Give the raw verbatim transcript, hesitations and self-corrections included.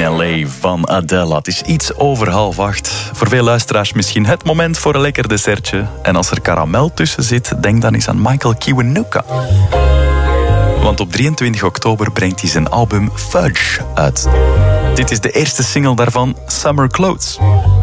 L A van Adele. Het is iets over half acht. Voor veel luisteraars misschien het moment voor een lekker dessertje. En als er karamel tussen zit, denk dan eens aan Michael Kiwanuka. Want op drieëntwintig oktober brengt hij zijn album Fudge uit. Dit is de eerste single daarvan, Summer Clothes.